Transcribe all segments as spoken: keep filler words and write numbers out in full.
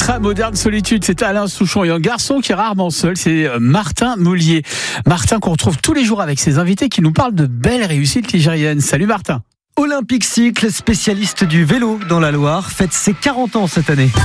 Ultra moderne solitude, c'est Alain Souchon et un garçon qui est rarement seul, c'est Martin Moulier. Martin qu'on retrouve tous les jours avec ses invités qui nous parlent de belles réussites ligériennes. Salut Martin. Olympique Cycle, spécialiste du vélo dans la Loire, fête ses quarante ans cette année.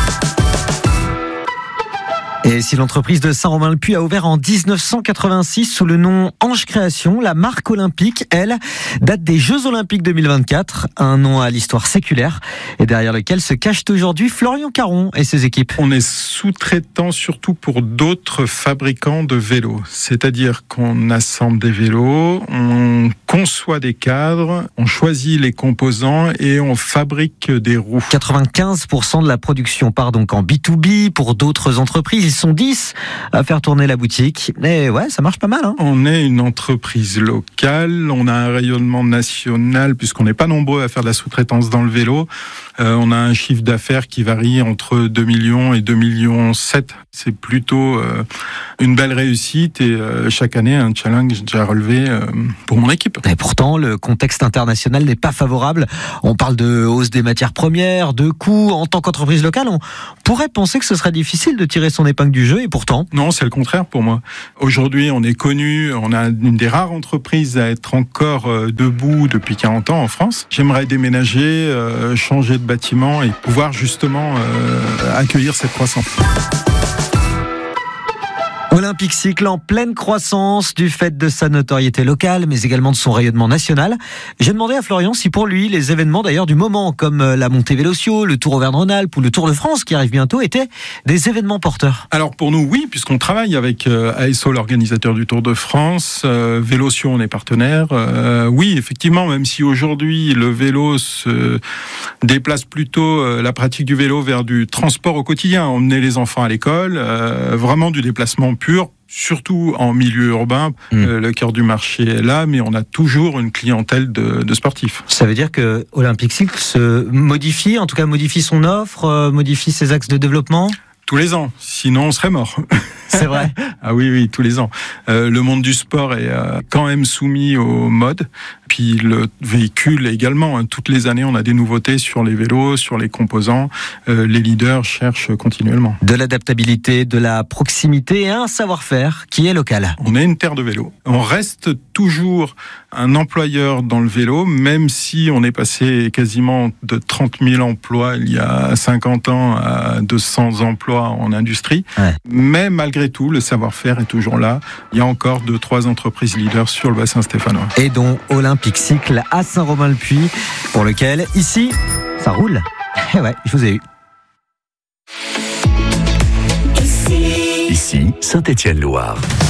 Et si l'entreprise de Saint-Romain-le-Puy a ouvert en dix-neuf cent quatre-vingt-six sous le nom Ange Création, la marque olympique, elle, date des Jeux Olympiques deux mille vingt-quatre, un nom à l'histoire séculaire et derrière lequel se cache aujourd'hui Florian Caron et ses équipes. On est sous-traitant surtout pour d'autres fabricants de vélos, c'est-à-dire qu'on assemble des vélos, on conçoit des cadres, on choisit les composants et on fabrique des roues. quatre-vingt-quinze pour cent de la production part donc en B deux B pour d'autres entreprises. Ils sont dix à faire tourner la boutique. Et ouais, ça marche pas mal. Hein. On est une entreprise locale, on a un rayonnement national puisqu'on n'est pas nombreux à faire de la sous-traitance dans le vélo. Euh, on a un chiffre d'affaires qui varie entre deux millions et deux millions sept. C'est plutôt euh, une belle réussite et euh, chaque année un challenge déjà relevé euh, pour mon équipe. Et pourtant, le contexte international n'est pas favorable. On parle de hausse des matières premières, de coûts. En tant qu'entreprise locale, on pourrait penser que ce serait difficile de tirer son épingle du jeu et pourtant... Non, c'est le contraire pour moi. Aujourd'hui, on est connu, on a une des rares entreprises à être encore euh, debout depuis quarante ans en France. J'aimerais déménager, euh, changer de bâtiment et pouvoir justement euh, accueillir cette croissance. Olympique Cycle en pleine croissance du fait de sa notoriété locale, mais également de son rayonnement national. J'ai demandé à Florian si pour lui, les événements d'ailleurs du moment, comme la montée Vélotio, le Tour Auvergne-Rhône-Alpes ou le Tour de France qui arrive bientôt, étaient des événements porteurs. Alors pour nous, oui, puisqu'on travaille avec euh, A S O, l'organisateur du Tour de France, euh, Vélotio, on est partenaire. Euh, oui, effectivement, même si aujourd'hui le vélo se déplace plutôt euh, la pratique du vélo vers du transport au quotidien, emmener les enfants à l'école, euh, vraiment du déplacement pur, surtout en milieu urbain. Mmh. Euh, le cœur du marché est là, mais on a toujours une clientèle de, de sportifs. Ça veut dire que Olympique Cycle se modifie, en tout cas modifie son offre, euh, modifie ses axes de développement ? Tous les ans, sinon on serait mort. C'est vrai. Ah oui, oui, tous les ans. Euh, le monde du sport est euh, quand même soumis aux modes. Puis le véhicule également. Hein. Toutes les années, on a des nouveautés sur les vélos, sur les composants. Euh, les leaders cherchent continuellement. De l'adaptabilité, de la proximité et un savoir-faire qui est local. On est une terre de vélo. On reste toujours un employeur dans le vélo, même si on est passé quasiment de trente mille emplois il y a cinquante ans à deux cents emplois en industrie. Ouais. Mais malgré tout, le savoir-faire est toujours là. Il y a encore deux, trois entreprises leaders sur le bassin stéphanois. Et dont Olympique Cycle à Saint-Romain-le-Puy, pour lequel, ici, ça roule. Et ouais, je vous ai eu. Ici, Saint-Étienne-Loire.